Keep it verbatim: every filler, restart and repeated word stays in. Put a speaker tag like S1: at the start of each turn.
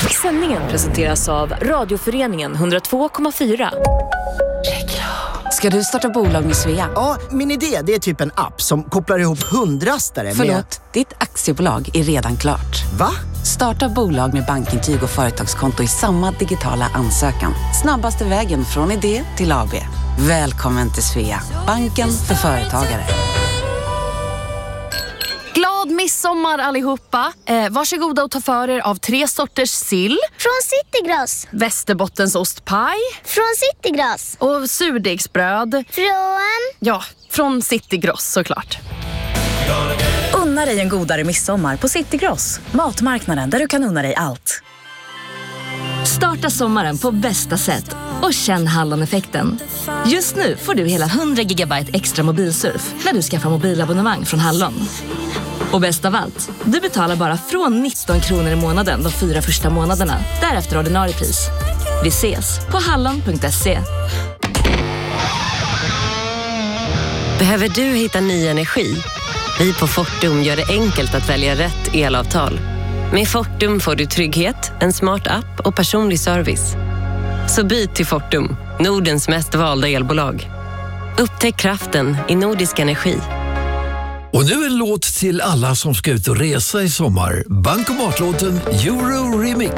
S1: Sändningen presenteras av Radioföreningen hundratvå komma fyra.
S2: Ska du starta bolag med Svea?
S3: Ja, min idé det är typ en app som kopplar ihop hundrastare
S2: Förlåt,
S3: med...
S2: ditt aktiebolag är redan klart.
S3: Va?
S2: Starta bolag med bankintyg och företagskonto i samma digitala ansökan. Snabbaste vägen från idé till A B. Välkommen till Svea, banken för företagare.
S4: Glad midsommar allihopa. Eh, varsågoda och ta för er av tre sorters sill.
S5: Från Citygross.
S4: Västerbottens ostpaj.
S5: Från Citygross.
S4: Och surdegsbröd.
S5: Från...
S4: Ja, från Citygross såklart.
S6: Unna dig en godare midsommar på Citygross. Matmarknaden där du kan unna dig allt.
S1: Starta sommaren på bästa sätt och känn Hallon-effekten. Just nu får du hela hundra gigabyte extra mobilsurf när du skaffar mobilabonnemang från Hallon. Och bäst av allt, du betalar bara från nitton kronor i månaden de fyra första månaderna. Därefter ordinarie pris. Vi ses på hallon punkt se.
S7: Behöver du hitta ny energi? Vi på Fortum gör det enkelt att välja rätt elavtal. Med Fortum får du trygghet, en smart app och personlig service. Så byt till Fortum, Nordens mest valda elbolag. Upptäck kraften i Nordisk energi.
S8: Och nu en låt till alla som ska ut och resa i sommar. Bankomatlåten Euro Remix.